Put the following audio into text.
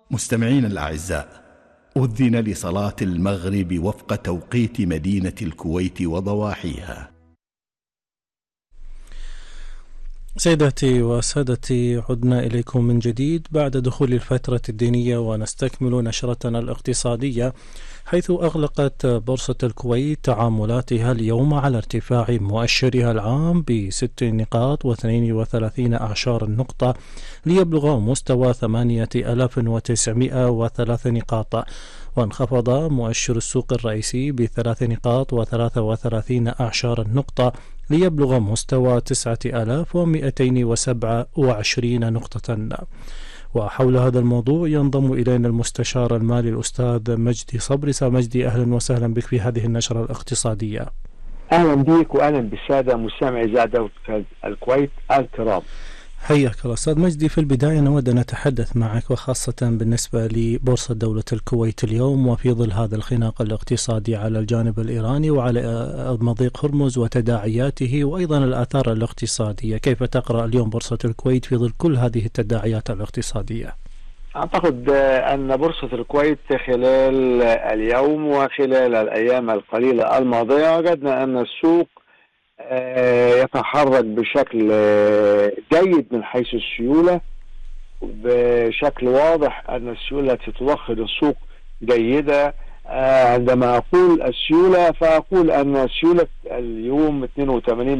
مستمعين الأعزاء، أذن لصلاة المغرب وفق توقيت مدينة الكويت وضواحيها. سيداتي وسادتي، عدنا إليكم من جديد بعد دخول الفترة الدينية، ونستكمل نشرتنا الاقتصادية، حيث أغلقت بورصة الكويت تعاملاتها اليوم على ارتفاع مؤشرها العام ب6 نقاط و32 أعشار النقطة ليبلغ مستوى 8903 نقاط، وانخفض مؤشر السوق الرئيسي ب3 نقاط و33 أعشار النقطة ليبلغ مستوى 9227 نقطة. وحول هذا الموضوع ينضم إلينا المستشار المالي الأستاذ مجدي صبري. مجدي، أهلا وسهلا بك في هذه النشرة الاقتصادية. أهلا بك وأهلا بالسادة مستمعي إذاعة الكويت الكرام. حياك الله أستاذ مجدي. في البداية نود أن نتحدث معك وخاصة بالنسبة لبورصة دولة الكويت اليوم، وفي ظل هذا الخناق الاقتصادي على الجانب الإيراني وعلى مضيق هرمز وتداعياته وأيضا الآثار الاقتصادية، كيف تقرأ اليوم بورصة الكويت في ظل كل هذه التداعيات الاقتصادية؟ أعتقد أن بورصة الكويت خلال اليوم وخلال الأيام القليلة الماضية وجدنا أن السوق يتحرك بشكل جيد من حيث السيولة، بشكل واضح أن السيولة التي تدخل السوق جيدة. عندما أقول السيولة فأقول أن سيولة اليوم 82